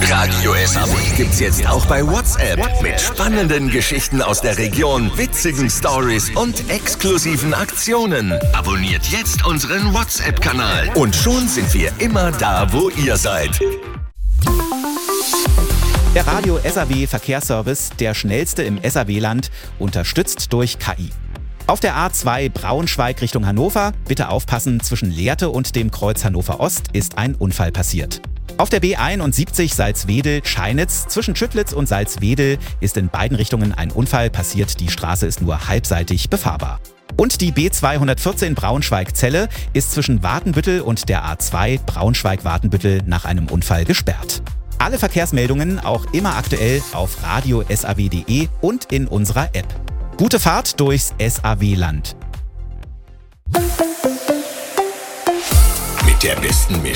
Radio SAW gibt's jetzt auch bei WhatsApp. Mit spannenden Geschichten aus der Region, witzigen Stories und exklusiven Aktionen. Abonniert jetzt unseren WhatsApp-Kanal. Und schon sind wir immer da, wo ihr seid. Der Radio SAW Verkehrsservice, der schnellste im SAW-Land, unterstützt durch KI. Auf der A2 Braunschweig Richtung Hannover, bitte aufpassen, zwischen Lehrte und dem Kreuz Hannover Ost ist ein Unfall passiert. Auf der B71 Salzwedel-Scheinitz zwischen Schüttlitz und Salzwedel ist in beiden Richtungen ein Unfall passiert, die Straße ist nur halbseitig befahrbar. Und die B214 Braunschweig-Celle ist zwischen Watenbüttel und der A2 Braunschweig-Watenbüttel nach einem Unfall gesperrt. Alle Verkehrsmeldungen auch immer aktuell auf radiosaw.de und in unserer App. Gute Fahrt durchs SAW-Land. Mit der besten Mischung.